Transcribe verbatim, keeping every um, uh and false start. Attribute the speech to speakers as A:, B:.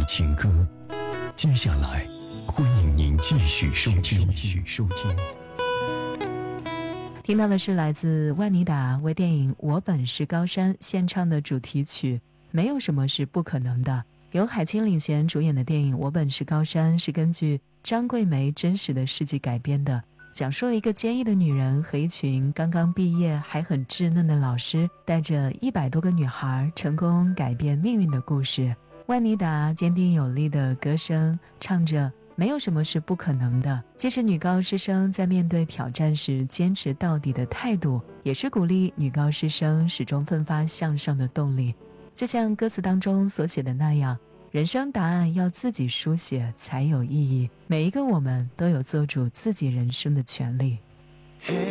A: 情歌。接下来，欢迎您继续收听。继续收听。
B: 听到的是来自万妮达为电影《我本是高山》献唱的主题曲《没有什么是不可能的》。由海清领衔主演的电影《我本是高山》是根据张桂梅真实的事迹改编的，讲述了一个坚毅的女人和一群刚刚毕业还很稚嫩的老师，带着一百多个女孩成功改变命运的故事。万妮达坚定有力的歌声唱着没有什么是不可能的，既是女高师生在面对挑战时坚持到底的态度，也是鼓励女高师生始终奋发向上的动力。就像歌词当中所写的那样，人生答案要自己书写才有意义，每一个我们都有做主自己人生的权利。